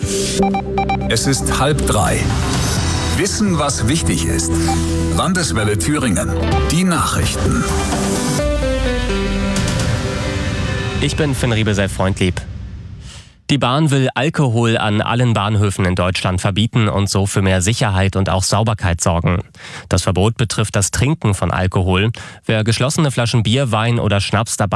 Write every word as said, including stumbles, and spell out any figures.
Es ist halb drei. Wissen, was wichtig ist. Landeswelle Thüringen. Die Nachrichten. Ich bin Finn Riebesell-Freundlieb. Die Bahn will Alkohol an allen Bahnhöfen in Deutschland verbieten und so für mehr Sicherheit und auch Sauberkeit sorgen. Das Verbot betrifft das Trinken von Alkohol. Wer geschlossene Flaschen Bier, Wein oder Schnaps dabei